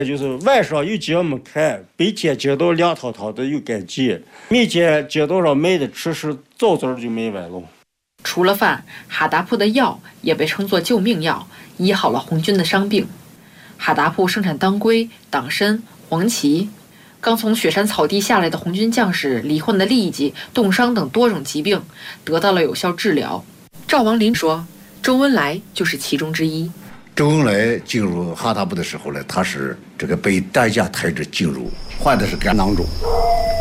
就是晚上有节目看，白天街道亮堂堂的又干净，每天街道上卖的吃食早早就卖完了。 除了饭，哈达铺的药也被称作救命药，医好了红军的伤病。哈达铺生产当归、党参、黄芪。刚从雪山草地下来的红军将士罹患的痢疾、冻伤等多种疾病得到了有效治疗。赵王林说，周恩来就是其中之一。 周恩来进入哈达部的时候呢，他是这个被担架抬着进入，患的是肝囊肿，